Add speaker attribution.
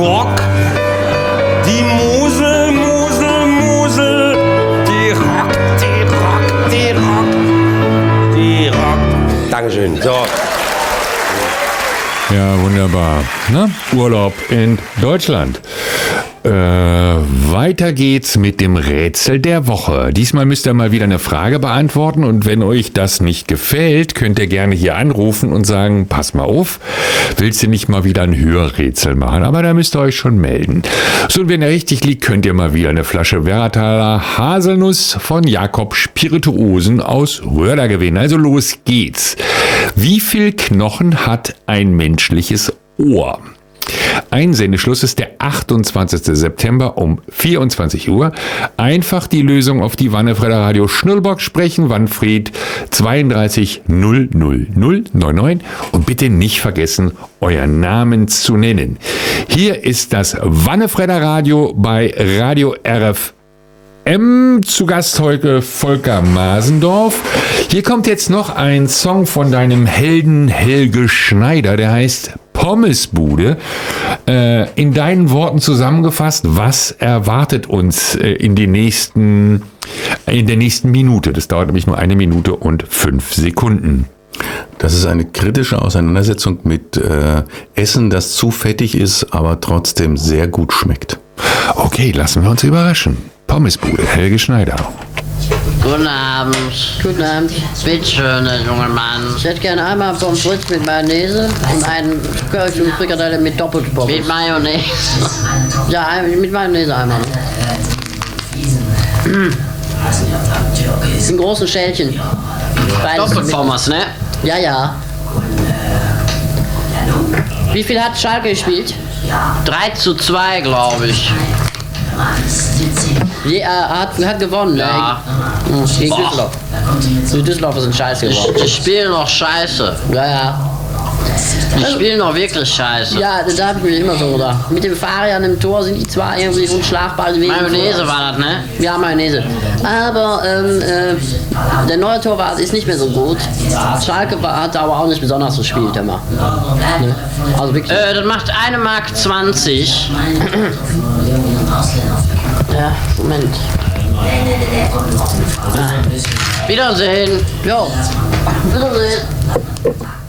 Speaker 1: Rock, die Mosel, Mosel, Mosel, die Rock, die Rock, die Rock, die Rock. Dankeschön. So.
Speaker 2: Ja, wunderbar. Na, Urlaub in Deutschland. Weiter geht's mit dem Rätsel der Woche. Diesmal müsst ihr mal wieder eine Frage beantworten und wenn euch das nicht gefällt, könnt ihr gerne hier anrufen und sagen, pass mal auf, willst du nicht mal wieder ein Hörrätsel machen? Aber da müsst ihr euch schon melden. So, und wenn ihr richtig liegt, könnt ihr mal wieder eine Flasche Werrathaler Haselnuss von Jakob Spirituosen aus Röhrda gewinnen. Also los geht's. Wie viel Knochen hat ein menschliches Ohr? Einsendeschluss ist der 28. September um 24 Uhr. Einfach die Lösung auf die Wannefredder Radio Schnurlbox sprechen. Wannfried 32 00099. Und bitte nicht vergessen, euren Namen zu nennen. Hier ist das Wannefredder Radio bei Radio RFM. Zu Gast heute Volker Masendorf. Hier kommt jetzt noch ein Song von deinem Helden Helge Schneider, der heißt Pommesbude. In deinen Worten zusammengefasst, was erwartet uns in der nächsten Minute? Das dauert nämlich nur 1 Minute und 5 Sekunden.
Speaker 3: Das ist eine kritische Auseinandersetzung mit Essen, das zu fettig ist, aber trotzdem sehr gut schmeckt.
Speaker 2: Okay, lassen wir uns überraschen. Pommesbude, Helge Schneider.
Speaker 4: Guten Abend.
Speaker 5: Guten Abend.
Speaker 4: Bitte schön, der junge Mann.
Speaker 5: Ich hätte gerne einmal Pommes frites mit Mayonnaise und einen Curry und Frikadelle mit Doppelpommes.
Speaker 4: Mit Mayonnaise.
Speaker 5: Ja, mit Mayonnaise einmal. In großen Schälchen.
Speaker 4: Doppelpommes, ne?
Speaker 5: Ja, ja. Wie viel hat Schalke gespielt?
Speaker 4: 3:2, glaube ich.
Speaker 5: Hat gewonnen,
Speaker 4: Ja.
Speaker 5: ne? Gegen Düsseldorf. Die Düsseldorfer sind scheiße geworden.
Speaker 4: Die spielen noch scheiße.
Speaker 5: Ja, ja.
Speaker 4: Die spielen noch wirklich scheiße.
Speaker 5: Ja, da habe ich mir immer so gedacht. Mit dem Fahrrad im Tor sind die zwar irgendwie unschlagbar.
Speaker 4: Mayonnaise war das, ne?
Speaker 5: Ja, Mayonnaise. Aber der neue Torwart ist nicht mehr so gut. Schalke hat aber auch nicht besonders gespielt immer. Ne? Also wirklich.
Speaker 4: Das macht 1,20 Mark.
Speaker 5: Ja, Moment.
Speaker 4: Wiedersehen.
Speaker 5: Jo, Wiedersehen.